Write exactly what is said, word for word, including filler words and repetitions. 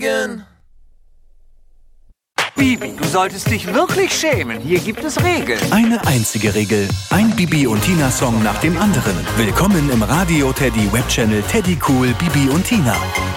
Regen. Bibi, du solltest dich wirklich schämen. Hier gibt es Regeln. Eine einzige Regel. Ein Bibi und Tina Song nach dem anderen. Willkommen im Radio Teddy Webchannel Teddy Cool Bibi und Tina.